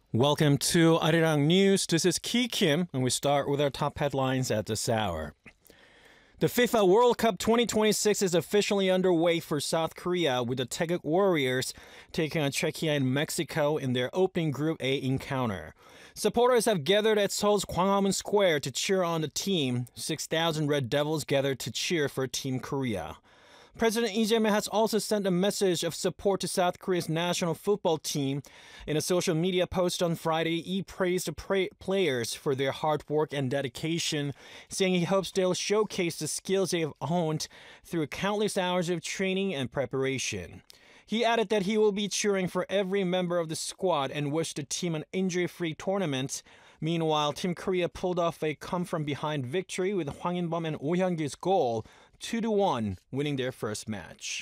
Welcome to Arirang News. This is Ki Kim, and we start with our top headlines at this hour. The FIFA World Cup 2026 is officially underway for South Korea, with the Taeguk Warriors taking on Czechia and Mexico in their opening Group A encounter. Supporters have gathered at Seoul's Gwanghwamun Square to cheer on the team. 6,000 Red Devils gathered to cheer for Team Korea. President Lee Jae-myung has also sent a message of support to South Korea's national football team. In a social media post on Friday, Lee praised the players for their hard work and dedication, saying he hopes they'll showcase the skills they have honed through countless hours of training and preparation. He added that he will be cheering for every member of the squad and wished the team an injury-free tournament. Meanwhile, Team Korea pulled off a come-from-behind victory with Hwang In-bum and Oh Hyun-gil's goal, 2-1, winning their first match.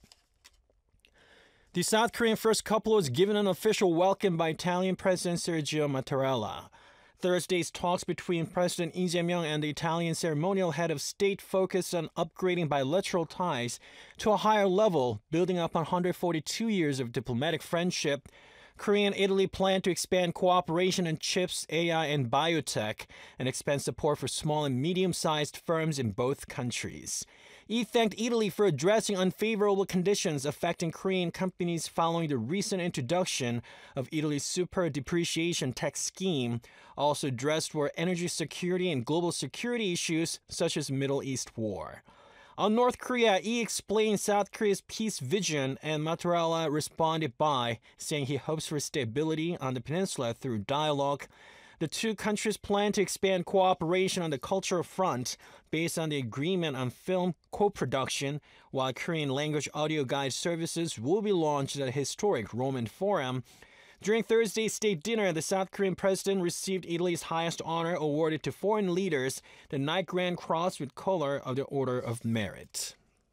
The South Korean first couple was given an official welcome by Italian President Sergio Mattarella. Thursday's talks between President Lee Jae-myung and the Italian ceremonial head of state focused on upgrading bilateral ties to a higher level, building up on 142 years of diplomatic friendship. Korea and Italy plan to expand cooperation in chips, AI, and biotech, and expand support for small and medium-sized firms in both countries. He thanked Italy for addressing unfavorable conditions affecting Korean companies following the recent introduction of Italy's super depreciation tax scheme, also addressed were energy security and global security issues such as Middle East war. On North Korea, Lee explained South Korea's peace vision, and Mattarella responded by saying he hopes for stability on the peninsula through dialogue. The two countries plan to expand cooperation on the cultural front based on the agreement on film co-production, while Korean language audio guide services will be launched at a historic Roman Forum. During Thursday's state dinner, the South Korean president received Italy's highest honor awarded to foreign leaders, the Knight Grand Cross with color of the Order of Merit.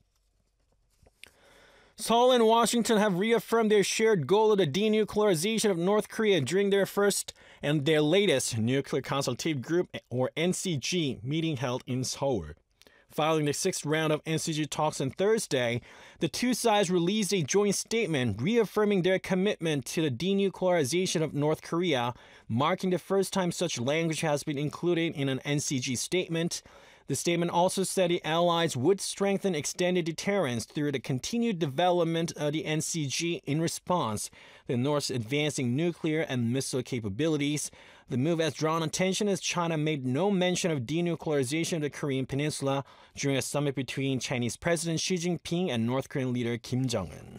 Seoul and Washington have reaffirmed their shared goal of the denuclearization of North Korea during their first and their latest Nuclear Consultative Group, or NCG, meeting held in Seoul. Following the sixth round of NCG talks on Thursday, the two sides released a joint statement reaffirming their commitment to the denuclearization of North Korea, marking the first time such language has been included in an NCG statement. The statement also said the allies would strengthen extended deterrence through the continued development of the NCG in response to the North's advancing nuclear and missile capabilities. The move has drawn attention as China made no mention of denuclearization of the Korean peninsula during a summit between Chinese President Xi Jinping and North Korean leader Kim Jong-un.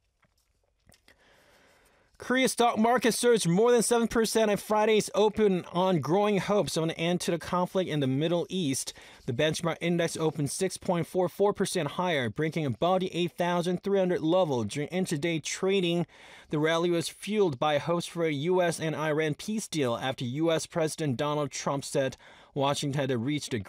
Korea's stock market surged more than 7% at Friday's open on growing hopes of an end to the conflict in the Middle East. The benchmark index opened 6.44% higher, breaking above the 8,300 level during intraday trading. The rally was fueled by hopes for a U.S. and Iran peace deal after U.S. President Donald Trump said Washington had reached